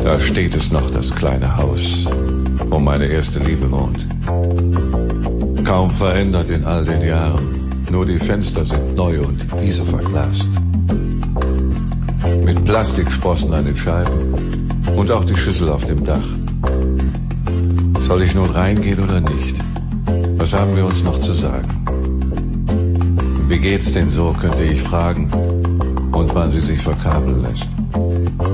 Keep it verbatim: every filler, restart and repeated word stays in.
Da steht es noch, das kleine Haus, wo meine erste Liebe wohnt. Kaum verändert in all den Jahren, nur die Fenster sind neu und die Wiese verglast. Mit Plastiksprossen an den Scheiben und auch die Schüssel auf dem Dach. Soll ich nun reingehen oder nicht? Was haben wir uns noch zu sagen? Wie geht's denn so, könnte ich fragen, und wann sie sich verkabeln lässt.